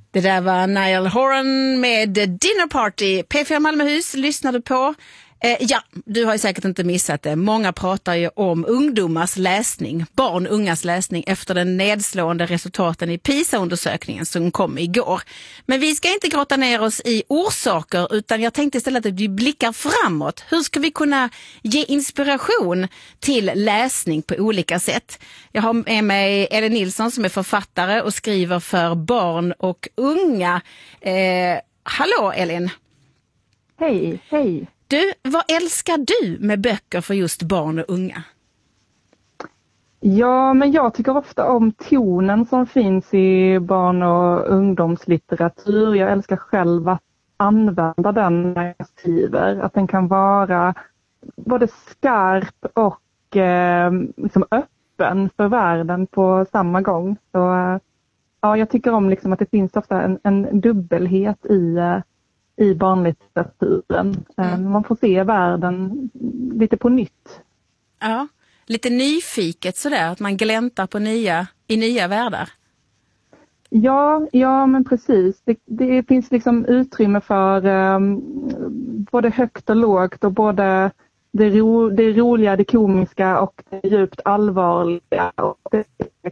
Det där var Niall Horan med Dinner Party. P4 Malmöhus lyssnade på. Ja, du har ju säkert inte missat det. Många pratar ju om ungdomars läsning, barn och ungas läsning efter den nedslående resultaten i PISA-undersökningen som kom igår. Men vi ska inte grotta ner oss i orsaker, utan jag tänkte istället att vi blickar framåt. Hur ska vi kunna ge inspiration till läsning på olika sätt? Jag har med mig Elin Nilsson som är författare och skriver för barn och unga. Hallå Elin! Hej, hej! Du, vad älskar du med böcker för just barn och unga? Ja, men jag tycker ofta om tonen som finns i barn- och ungdomslitteratur. Jag älskar själv att använda den när jag skriver. Att den kan vara både skarp och liksom öppen för världen på samma gång. Så ja, jag tycker om liksom att det finns ofta en dubbelhet i barnlitteraturen. Man får se världen lite på nytt. Ja, lite nyfiket sådär, att man gläntar på i nya världar. Ja, men precis. Det finns liksom utrymme för både högt och lågt och både det roliga, det komiska och det djupt allvarliga. Och det